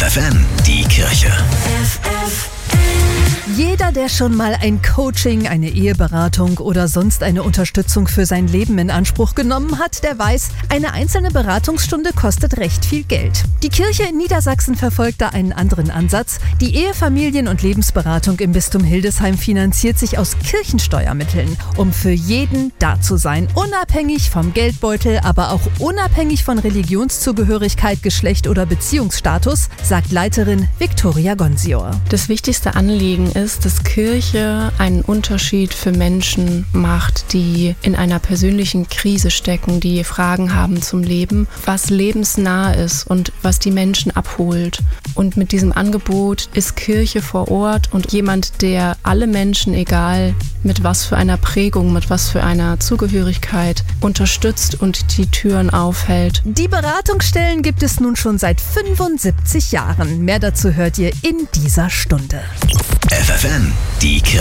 FFN, die Kirche. Jeder, der schon mal ein Coaching, eine Eheberatung oder sonst eine Unterstützung für sein Leben in Anspruch genommen hat, der weiß, eine einzelne Beratungsstunde kostet recht viel Geld. Die Kirche in Niedersachsen verfolgt da einen anderen Ansatz. Die Ehe-, Familien- und Lebensberatung im Bistum Hildesheim finanziert sich aus Kirchensteuermitteln, um für jeden da zu sein, unabhängig vom Geldbeutel, aber auch unabhängig von Religionszugehörigkeit, Geschlecht oder Beziehungsstatus, sagt Leiterin Viktoria Gonsior. Das wichtigste Anliegen ist, dass Kirche einen Unterschied für Menschen macht, die in einer persönlichen Krise stecken, die Fragen haben zum Leben, was lebensnah ist und was die Menschen abholt. Und mit diesem Angebot ist Kirche vor Ort und jemand, der alle Menschen, egal mit was für einer Prägung, mit was für einer Zugehörigkeit, unterstützt und die Türen aufhält. Die Beratungsstellen gibt es nun schon seit 75 Jahren. Mehr dazu hört ihr in dieser Stunde. FFN, die Kirche.